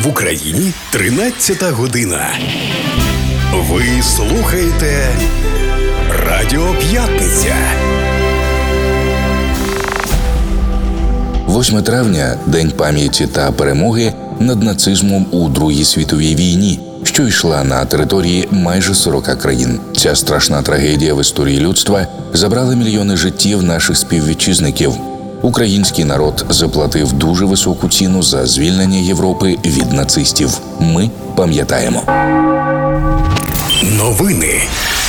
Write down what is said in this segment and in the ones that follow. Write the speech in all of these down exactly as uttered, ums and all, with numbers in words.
В Україні тринадцята година. Ви слухаєте Радіо П'ятниця. восьме травня – День пам'яті та перемоги над нацизмом у Другій світовій війні, що йшла на території майже сорока країн. Ця страшна трагедія в історії людства забрала мільйони життів наших співвітчизників. Український народ заплатив дуже високу ціну за звільнення Європи від нацистів. Ми пам'ятаємо. Новини.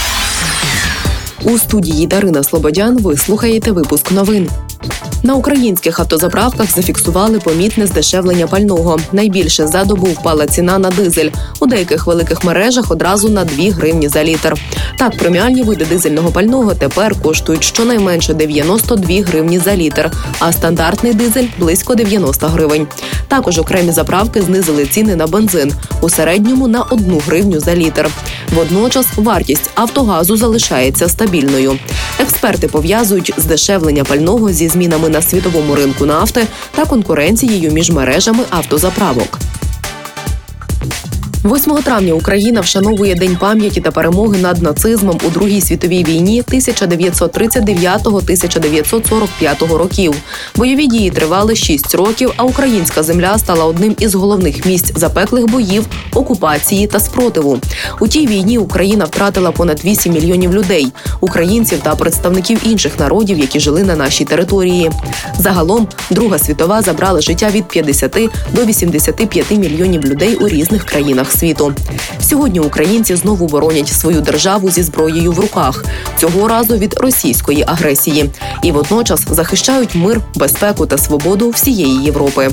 У студії Дарина Слободян ви слухаєте випуск новин. На українських автозаправках зафіксували помітне здешевлення пального. Найбільше за добу впала ціна на дизель. У деяких великих мережах одразу на дві гривні за літр. Так, преміальні види дизельного пального тепер коштують щонайменше дев'яносто дві гривні за літр, а стандартний дизель – близько дев'яносто гривень. Також окремі заправки знизили ціни на бензин – у середньому на одну гривню за літр. Водночас вартість «Автогазу» залишається стабільною. Експерти пов'язують здешевлення пального зі змінами на світовому ринку нафти та конкуренцією між мережами автозаправок. восьмого травня Україна вшановує День пам'яті та перемоги над нацизмом у Другій світовій війні тисяча дев'ятсот тридцять дев'ятого - тисяча дев'ятсот сорок п'ятого років. Бойові дії тривали шість років, а українська земля стала одним із головних місць запеклих боїв, окупації та спротиву. У тій війні Україна втратила понад вісім мільйонів людей – українців та представників інших народів, які жили на нашій території. Загалом, Друга світова забрала життя від п'ятдесяти до вісімдесяти п'яти мільйонів людей у різних країнах світу. Сьогодні українці знову боронять свою державу зі зброєю в руках, цього разу від російської агресії. І водночас захищають мир, безпеку та свободу всієї Європи.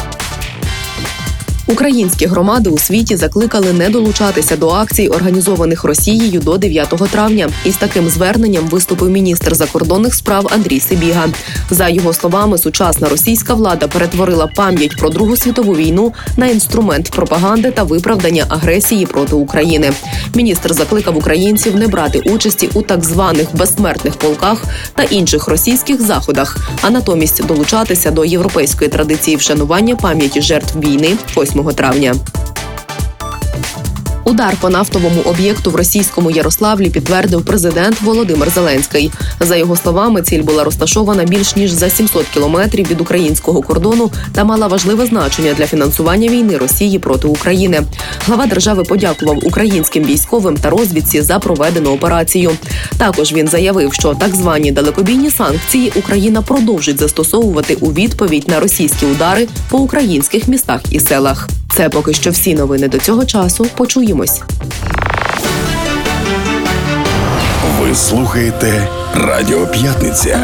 Українські громади у світі закликали не долучатися до акцій, організованих Росією до дев'ятого травня. Із таким зверненням виступив міністр закордонних справ Андрій Сибіга. За його словами, сучасна російська влада перетворила пам'ять про Другу світову війну на інструмент пропаганди та виправдання агресії проти України. Міністр закликав українців не брати участі у так званих безсмертних полках та інших російських заходах, а натомість долучатися до європейської традиції вшанування пам'яті жертв війни восьмого травня. Удар по нафтовому об'єкту в російському Ярославлі підтвердив президент Володимир Зеленський. За його словами, ціль була розташована більш ніж за сімсот кілометрів від українського кордону та мала важливе значення для фінансування війни Росії проти України. Глава держави подякував українським військовим та розвідці за проведену операцію. Також він заявив, що так звані далекобійні санкції Україна продовжить застосовувати у відповідь на російські удари по українських містах і селах. Це поки що всі новини до цього часу. Почуємось. Ви слухаєте Радіо П'ятниця.